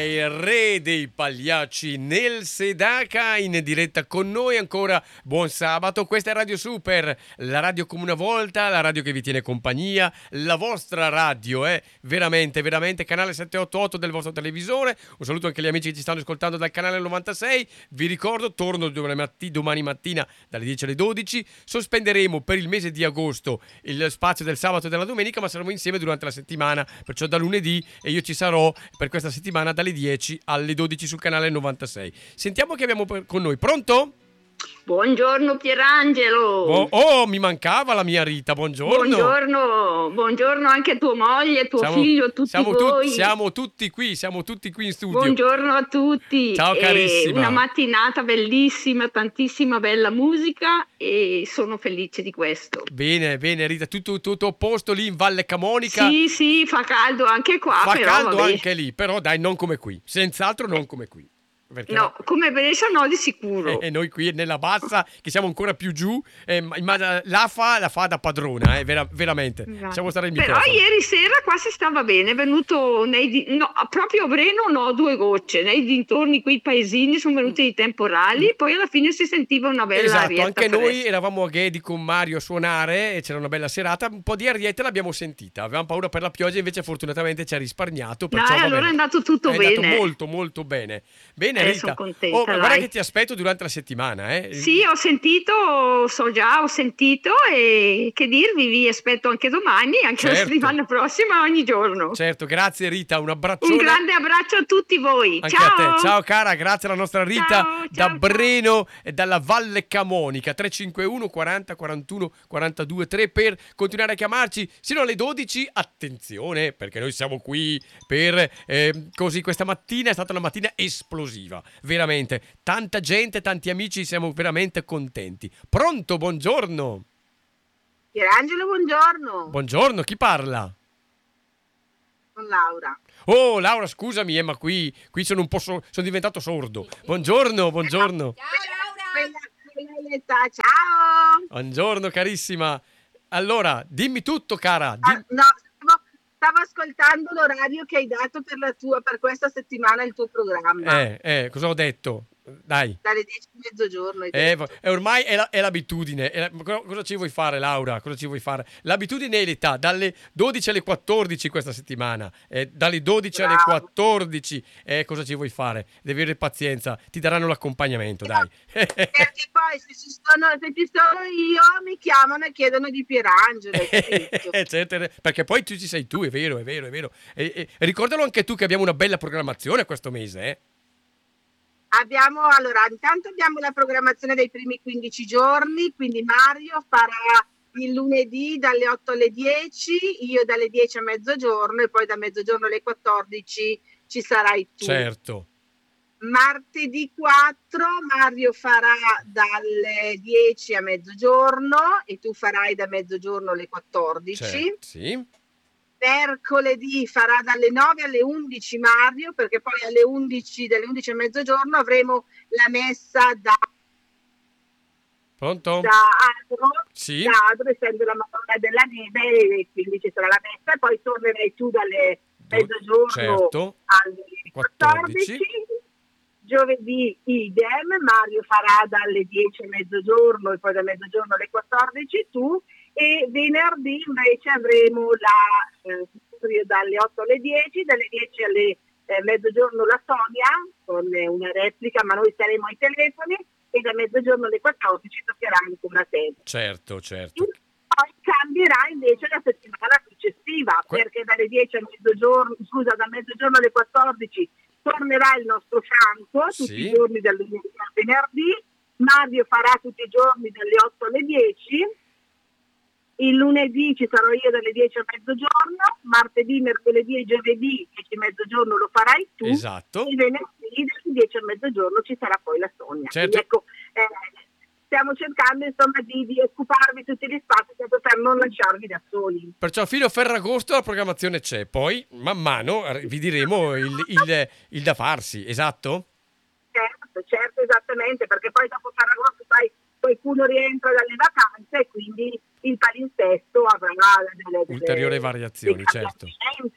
il re dei pagliacci Nel Sedaka in diretta con noi ancora. Buon sabato, questa è Radio Super, la radio come una volta, la radio che vi tiene compagnia, la vostra radio, veramente, veramente, canale 788 del vostro televisore. Un saluto anche agli amici che ci stanno ascoltando dal canale 96. Vi ricordo, torno domani mattina dalle 10 alle 12. Sospenderemo per il mese di agosto il spazio del sabato e della domenica, ma saremo insieme durante la settimana, perciò da lunedì, e io ci sarò per questa settimana dalle 10 alle 12 sul canale 96. Sentiamo che abbiamo con noi. Pronto? Buongiorno Pierangelo. Mi mancava la mia Rita, buongiorno. Buongiorno anche a tua moglie, tuo figlio, tutti voi. Siamo tutti qui in studio. Buongiorno a tutti. Ciao carissima. Una mattinata bellissima, tantissima bella musica e sono felice di questo. Bene Rita, tutto a posto lì in Valle Camonica? Sì, fa caldo anche qua. Fa però, caldo vabbè. Anche lì, però dai, non come qui, senz'altro non come qui. No, come Brescia no, di sicuro. E noi qui nella bassa, che siamo ancora più giù, la fa da padrona, veramente. Lasciamo stare il microfono. Però ieri sera qua si stava bene, è venuto proprio a Breno 2 gocce, nei dintorni quei paesini sono venuti dei temporali, poi alla fine si sentiva una bella arietta. Esatto, anche fresca. noi eravamo a Ghedi con Mario a suonare e c'era una bella serata, un po' di arietta l'abbiamo sentita, avevamo paura per la pioggia, invece fortunatamente ci ha risparmiato. Perciò, allora è andato tutto bene. È andato molto molto bene. Bene Rita, sono contenta, guarda che ti aspetto durante la settimana. Sì, ho sentito e che dirvi, vi aspetto anche domani, anche la settimana prossima, ogni giorno. Certo, grazie Rita, un abbraccione. Un grande abbraccio a tutti voi. Anche ciao a te. Ciao cara, grazie alla nostra Rita da Breno e dalla Valle Camonica. 351 40 41 42 3 per continuare a chiamarci sino alle 12. Attenzione, perché noi siamo qui per così questa mattina è stata una mattina esplosiva. Veramente, tanta gente, tanti amici, siamo veramente contenti. Pronto, buongiorno. Pierangelo, buongiorno. Buongiorno, chi parla? Con Laura. Oh, Laura, scusami, ma qui sono sono diventato sordo. Buongiorno. Ciao Laura. Ciao. Buongiorno, carissima. Allora, dimmi tutto, cara. Stavo ascoltando l'orario che hai dato per questa settimana, il tuo programma. Cosa ho detto? Dai. Dalle 10 di mezzogiorno. Ormai è l'abitudine. Cosa ci vuoi fare, Laura? Cosa ci vuoi fare? L'abitudine è l'età, dalle 12 alle 14 questa settimana. Dalle 12 alle 14. Cosa ci vuoi fare? Devi avere pazienza, ti daranno l'accompagnamento, dai. Perché poi se ci sono io, mi chiamano e chiedono di Pierangelo. Certo, perché poi tu ci sei tu, è vero. Ricordalo anche tu che abbiamo una bella programmazione questo mese, Intanto abbiamo la programmazione dei primi 15 giorni, quindi Mario farà il lunedì dalle 8 alle 10, io dalle 10 a mezzogiorno e poi da mezzogiorno alle 14 ci sarai tu. Certo. Martedì 4 Mario farà dalle 10 a mezzogiorno e tu farai da mezzogiorno alle 14. Certo, sì. Mercoledì farà dalle 9 alle 11 Mario, perché poi dalle 11 a mezzogiorno avremo la messa da Pronto? Adro, sì. Da Adro, essendo la Madonna della Neve, e quindi ci sarà la messa e poi tornerai tu dalle mezzogiorno alle 14. Giovedì idem, Mario farà dalle 10 a mezzogiorno e poi da mezzogiorno alle 14 tu, e venerdì invece avremo dalle 8 alle 10, dalle 10 alle mezzogiorno la Sonia con una replica, ma noi saremo ai telefoni, e da mezzogiorno alle 14 toccherà ancora a te. Certo. Poi cambierà invece la settimana successiva, perché dalle 10 a mezzogiorno, da mezzogiorno alle 14 tornerà il nostro Franco tutti i giorni dal lunedì al venerdì, Mario farà tutti i giorni dalle 8 alle 10, il lunedì ci sarò io dalle 10 a mezzogiorno, martedì, mercoledì e giovedì 10 a mezzogiorno lo farai tu, esatto. E venerdì dalle 10 a mezzogiorno ci sarà poi la Sonia. Certo. Quindi ecco, stiamo cercando insomma di occuparvi tutti gli spazi per non lasciarvi da soli. Perciò fino a Ferragosto la programmazione c'è, poi man mano vi diremo il da farsi, esatto? Certo, esattamente, perché poi dopo Ferragosto qualcuno rientra dalle vacanze e quindi il palinsesto avrà delle ulteriori variazioni, certo.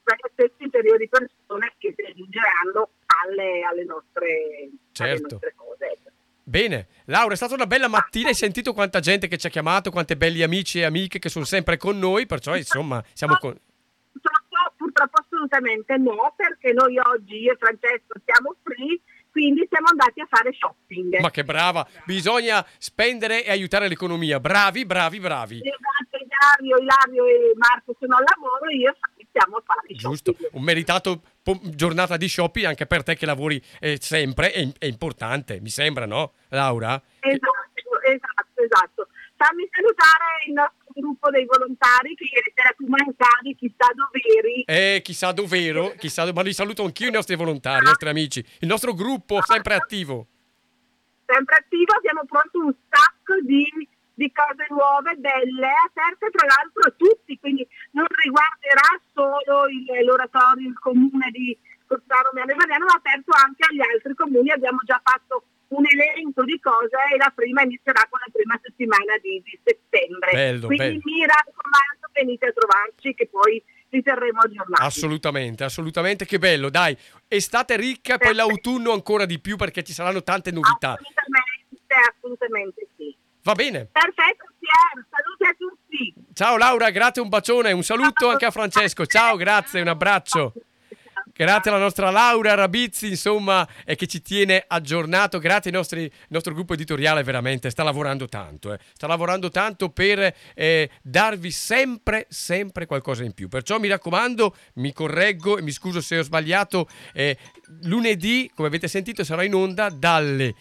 per le stesse ulteriori persone che si aggiungeranno alle nostre cose. Bene, Laura, è stata una bella mattina, hai sentito quanta gente che ci ha chiamato, quanti belli amici e amiche che sono sempre con noi, perciò insomma siamo con... Purtroppo assolutamente no, perché noi oggi, io e Francesco, siamo free, quindi siamo andati a fare shopping. Ma che brava, bisogna spendere e aiutare l'economia, bravi. Esatto, Ilario e Marco sono al lavoro e io stiamo a fare giusto, shopping. Un meritato giornata di shopping anche per te che lavori sempre, è importante, mi sembra, no Laura? Esatto. Fammi salutare il nostro gruppo dei volontari che ieri sera tu mancavi, chissà dov'eri. Chissà dov'ero, ma li saluto anch'io i nostri volontari, i nostri amici, il nostro gruppo sempre attivo. Sempre attivo, abbiamo pronto un sacco di cose nuove, belle, aperte tra l'altro a tutti, quindi non riguarderà solo l'oratorio, il comune di Cozzaro Miano e Mariano, ma aperto anche agli altri comuni. Abbiamo già fatto un elenco di cose e la prima inizierà con la prima settimana di settembre. Quindi mi raccomando, venite a trovarci che poi li terremo aggiornati. Assolutamente, che bello, dai, estate ricca e poi l'autunno ancora di più perché ci saranno tante novità. Assolutamente sì. Va bene. Perfetto, Pier, saluti a tutti. Ciao Laura, grazie, un bacione, un saluto anche a Francesco. Ciao, grazie, un abbraccio. Grazie alla nostra Laura Rabizzi, insomma, che ci tiene aggiornato. Grazie al nostro gruppo editoriale, veramente sta lavorando tanto. Sta lavorando tanto per darvi sempre qualcosa in più. Perciò mi raccomando, mi correggo e mi scuso se ho sbagliato. Lunedì, come avete sentito, sarà in onda dalle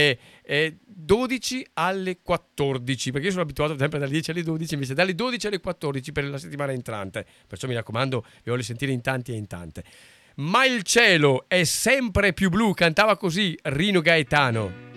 12 alle 14, perché io sono abituato sempre dalle 10 alle 12, invece dalle 12 alle 14 per la settimana entrante. Perciò mi raccomando, vi voglio sentire in tanti e in tante. Ma il cielo è sempre più blu, cantava così Rino Gaetano.